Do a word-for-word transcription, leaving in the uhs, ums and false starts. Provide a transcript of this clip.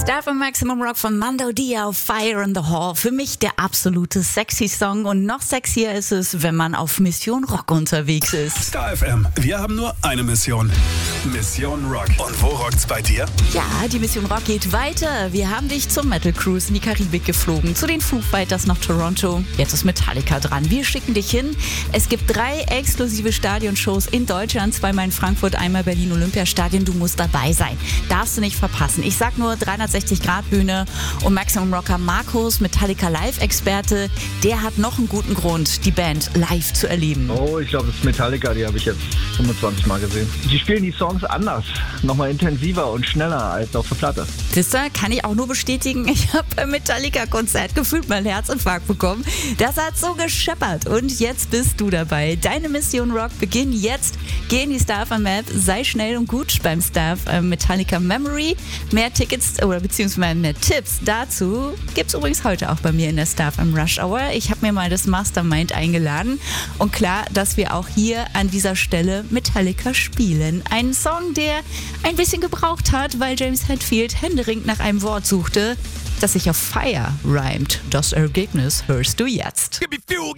Star von Maximum Rock von Mando Diao, Fire in the Hall. Für mich der absolute sexy Song und noch sexier ist es, wenn man auf Mission Rock unterwegs ist. Star F M, wir haben nur eine Mission. Mission Rock. Und wo rockt's bei dir? Ja, die Mission Rock geht weiter. Wir haben dich zum Metal Cruise in die Karibik geflogen, zu den Foo Fighters nach Toronto. Jetzt ist Metallica dran. Wir schicken dich hin. Es gibt drei exklusive Stadionshows in Deutschland, zweimal in Frankfurt, einmal Berlin Olympiastadion. Du musst dabei sein. Darfst du nicht verpassen. Ich sag nur dreihundertsechzig Grad Bühne und Maximum Rocker Markus, Metallica Live-Experte, der hat noch einen guten Grund, die Band live zu erleben. Oh, ich glaube, das ist Metallica, die habe ich jetzt fünfundzwanzig Mal gesehen. Die spielen die Songs anders, nochmal intensiver und schneller als auf der Platte. Das kann ich auch nur bestätigen. Ich habe beim Metallica-Konzert gefühlt meinen Herzinfarkt bekommen. Das hat so gescheppert. Und jetzt bist du dabei. Deine Mission Rock beginnt jetzt. Geh in die Star F M App, sei schnell und gut beim Star F M Metallica Memory. Mehr Tickets oder beziehungsweise mehr Tipps dazu gibt es übrigens heute auch bei mir in der Star F M Rush Hour. Ich habe mir mal das Mastermind eingeladen. Und klar, dass wir auch hier an dieser Stelle Metallica spielen. Ein Song, der ein bisschen gebraucht hat, weil James Hetfield händeringend nach einem Wort suchte, das sich auf Fire reimt. Das Ergebnis hörst du jetzt.